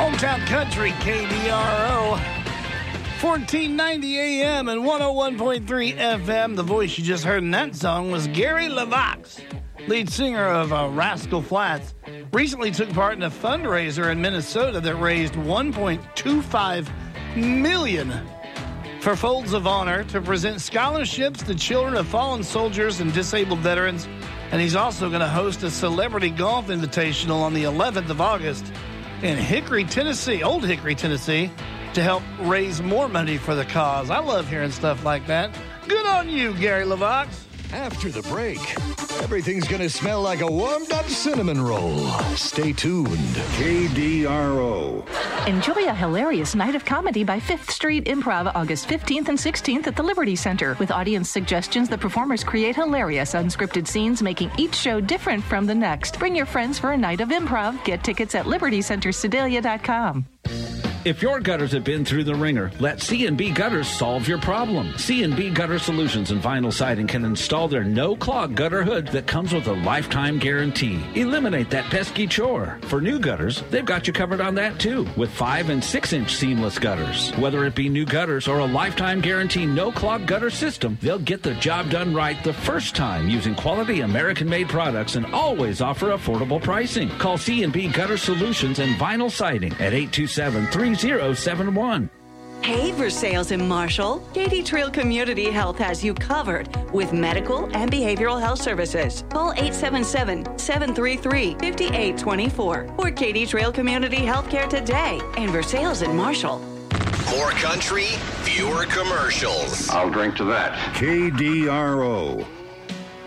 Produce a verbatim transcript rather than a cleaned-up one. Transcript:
Hometown Country, K D R O. fourteen ninety A M and one oh one point three F M. The voice you just heard in that song was Gary LeVox, lead singer of uh, Rascal Flatts. Recently took part in a fundraiser in Minnesota that raised one point two five million dollars for Folds of Honor to present scholarships to children of fallen soldiers and disabled veterans. And he's also going to host a celebrity golf invitational on the eleventh of August in Hickory, Tennessee, Old Hickory, Tennessee, to help raise more money for the cause. I love hearing stuff like that. Good on you, Gary LeVox. After the break, everything's going to smell like a warmed-up cinnamon roll. Stay tuned. K D R O. Enjoy a hilarious night of comedy by Fifth Street Improv August fifteenth and sixteenth at the Liberty Center. With audience suggestions, the performers create hilarious unscripted scenes, making each show different from the next. Bring your friends for a night of improv. Get tickets at liberty center sedalia dot com. If your gutters have been through the ringer, let C and B Gutters solve your problem. C and B Gutter Solutions and Vinyl Siding can install their no-clog gutter hood that comes with a lifetime guarantee. Eliminate that pesky chore. For new gutters, they've got you covered on that too, with five and six inch seamless gutters. Whether it be new gutters or a lifetime guarantee no-clog gutter system, they'll get the job done right the first time using quality American-made products and always offer affordable pricing. Call C and B Gutter Solutions and Vinyl Siding at eight two seven, three zero seven one. Hey, Versailles in Marshall, Katy Trail Community Health has you covered with medical and behavioral health services. Call eight seven seven, seven three three, five eight two four for Katy Trail Community Healthcare today in Versailles in Marshall. More country, fewer commercials. I'll drink to that. K D R O.